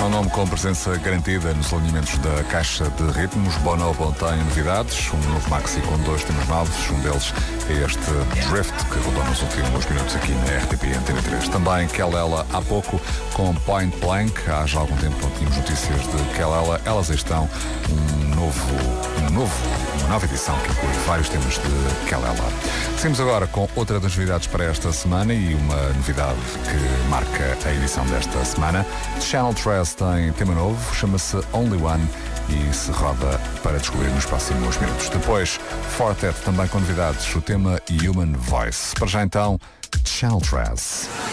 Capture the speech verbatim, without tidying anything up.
um nome com presença garantida nos alinhamentos da caixa de ritmos. Bonobo tem novidades, um novo maxi com dois temas novos, um deles é este Drift, que rodou nos últimos minutos aqui na R T P Antena três. Também Kelela há pouco com Point Blank. Há já algum tempo não tínhamos notícias de Kelela. Elas aí estão, um novo, um novo, uma nova edição que inclui vários temas de Kelela. Seguimos agora com outra das novidades para esta semana e uma novidade que marca a edição desta semana. Channel três tem tema novo, chama-se Only One e se roda para descobrir nos próximos minutos. Depois, Fortet também com novidades, o tema Human Voice. Para já então, Channel três.